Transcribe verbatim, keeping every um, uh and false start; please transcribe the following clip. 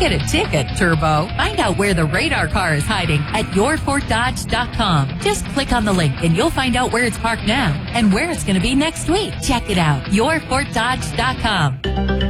get a ticket, Turbo. Find out where the radar car is hiding at your fort dodge dot com. Just click on the link and you'll find out where it's parked now and where it's going to be next week. Check it out, your fort dodge dot com.